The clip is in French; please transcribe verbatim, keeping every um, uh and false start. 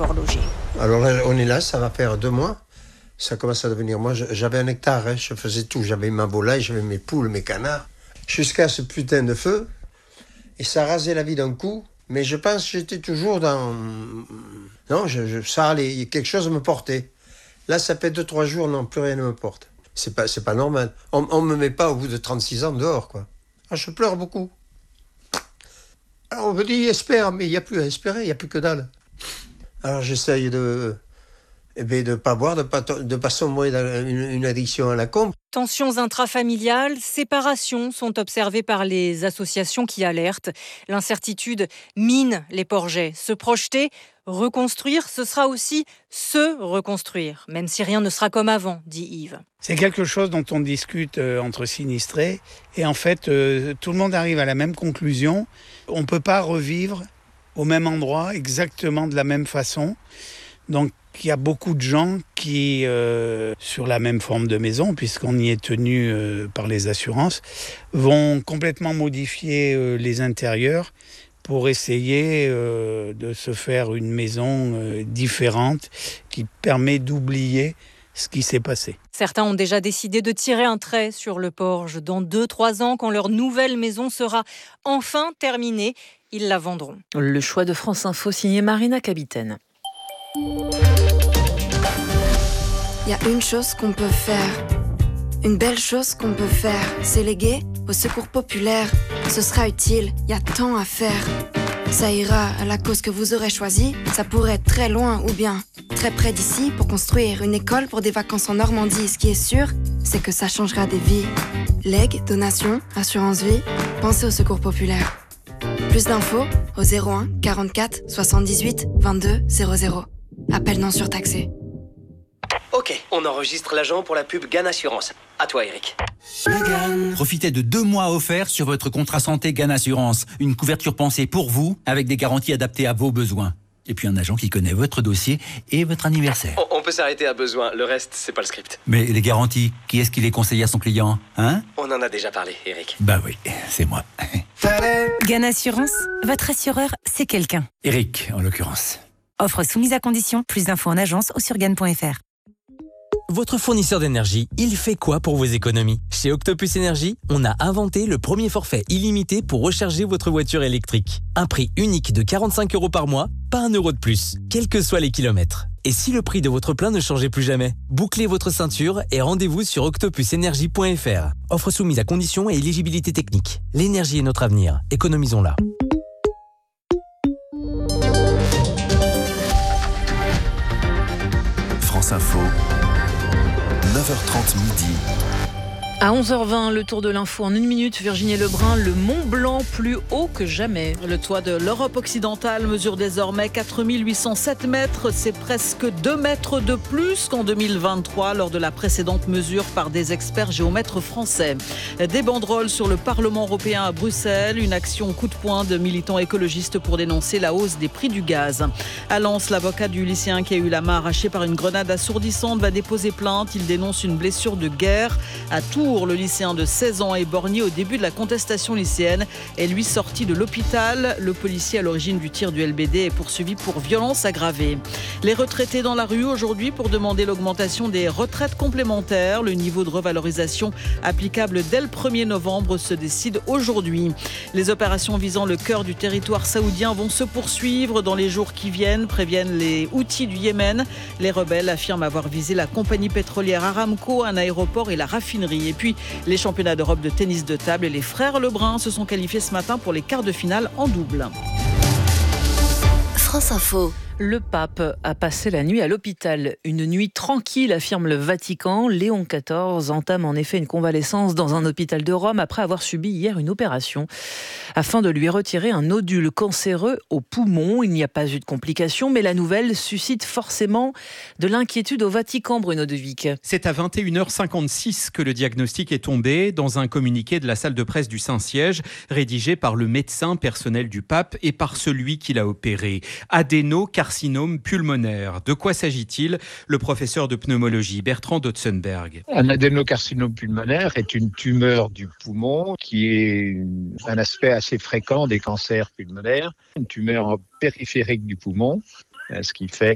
horloger. Alors là, on est là, ça va faire deux mois. Ça commence à devenir... Moi, j'avais un hectare, hein, je faisais tout. J'avais ma volaille, j'avais mes poules, mes canards. Jusqu'à ce putain de feu. Et ça rasait la vie d'un coup. Mais je pense que j'étais toujours dans... Non, je, je, ça allait, quelque chose me portait. Là, ça fait deux, trois jours, non, plus rien ne me porte. C'est pas, c'est pas normal. On ne me met pas au bout de trente-six ans dehors, quoi. Ah, je pleure beaucoup. Alors, on me dit, espère, mais il n'y a plus à espérer, il n'y a plus que dalle. Alors, j'essaye de... Eh bien, de ne pas boire, de ne pas, de pas sombrer dans une, une addiction à la con. Tensions intrafamiliales, séparations sont observées par les associations qui alertent. L'incertitude mine les projets. Se projeter, reconstruire, ce sera aussi se reconstruire, même si rien ne sera comme avant, dit Yves. C'est quelque chose dont on discute euh, entre sinistrés et en fait, euh, tout le monde arrive à la même conclusion. On ne peut pas revivre au même endroit, exactement de la même façon. Donc, il y a beaucoup de gens qui, euh, sur la même forme de maison, puisqu'on y est tenu euh, par les assurances, vont complètement modifier euh, les intérieurs pour essayer euh, de se faire une maison euh, différente qui permet d'oublier ce qui s'est passé. Certains ont déjà décidé de tirer un trait sur le Porge. Dans deux, trois ans, quand leur nouvelle maison sera enfin terminée, ils la vendront. Le choix de France Info signé Marina Capitaine. Il y a une chose qu'on peut faire, une belle chose qu'on peut faire, c'est léguer au secours populaire. Ce sera utile, il y a tant à faire. Ça ira à la cause que vous aurez choisie, ça pourrait être très loin ou bien très près d'ici pour construire une école pour des vacances en Normandie. Ce qui est sûr, c'est que ça changera des vies. Legs, donations, assurance vie, pensez au secours populaire. Plus d'infos au zéro un quarante-quatre soixante-dix-huit vingt-deux zéro zéro. Appel non surtaxé. Ok, on enregistre l'agent pour la pub Gann Assurance. À toi, Eric. Profitez de deux mois offerts sur votre contrat santé Gann Assurance. Une couverture pensée pour vous, avec des garanties adaptées à vos besoins. Et puis un agent qui connaît votre dossier et votre anniversaire. On, on peut s'arrêter à besoin, le reste, c'est pas le script. Mais les garanties, qui est-ce qui les conseille à son client, hein? On en a déjà parlé, Eric. Bah oui, c'est moi. Gann Assurance, votre assureur, c'est quelqu'un. Eric, en l'occurrence. Offre soumise à condition, plus d'infos en agence ou sur gann point f r. Votre fournisseur d'énergie, il fait quoi pour vos économies? Chez Octopus Énergie, on a inventé le premier forfait illimité pour recharger votre voiture électrique. Un prix unique de quarante-cinq euros par mois, pas un euro de plus, quels que soient les kilomètres. Et si le prix de votre plein ne changeait plus jamais? Bouclez votre ceinture et rendez-vous sur octopus énergie point f r. Offre soumise à conditions et éligibilité technique. L'énergie est notre avenir, économisons-la. France Info, neuf heures trente midi. À onze heures vingt, le tour de l'info en une minute. Virginie Lebrun, le Mont Blanc plus haut que jamais. Le toit de l'Europe occidentale mesure désormais quatre mille huit cent sept mètres. C'est presque deux mètres de plus qu'en deux mille vingt-trois, lors de la précédente mesure par des experts géomètres français. Des banderoles sur le Parlement européen à Bruxelles. Une action coup de poing de militants écologistes pour dénoncer la hausse des prix du gaz. À Lens, l'avocat du lycéen qui a eu la main arrachée par une grenade assourdissante va déposer plainte. Il dénonce une blessure de guerre. À Tours, le lycéen de seize ans est borgné au début de la contestation lycéenne est lui sorti de l'hôpital. Le policier à l'origine du tir du L B D est poursuivi pour violence aggravée. Les retraités dans la rue aujourd'hui pour demander l'augmentation des retraites complémentaires. Le niveau de revalorisation applicable dès le premier novembre se décide aujourd'hui. Les opérations visant le cœur du territoire saoudien vont se poursuivre dans les jours qui viennent, préviennent les Houthis du Yémen. Les rebelles affirment avoir visé la compagnie pétrolière Aramco, un aéroport et la raffinerie. Et puis, les championnats d'Europe de tennis de table et les frères Lebrun se sont qualifiés ce matin pour les quarts de finale en double. France Info. Le pape a passé la nuit à l'hôpital. Une nuit tranquille, affirme le Vatican. Léon quatorze entame en effet une convalescence dans un hôpital de Rome après avoir subi hier une opération afin de lui retirer un nodule cancéreux au poumon. Il n'y a pas eu de complications, mais la nouvelle suscite forcément de l'inquiétude au Vatican, Bruno Devic. C'est à vingt et une heures cinquante-six que le diagnostic est tombé dans un communiqué de la salle de presse du Saint-Siège, rédigé par le médecin personnel du pape et par celui qui l'a opéré. Adénocarcinome pulmonaire. De quoi s'agit-il? Le professeur de pneumologie Bertrand Dotzenberg. Un adénocarcinome pulmonaire est une tumeur du poumon qui est un aspect assez fréquent des cancers pulmonaires. Une tumeur périphérique du poumon, ce qui fait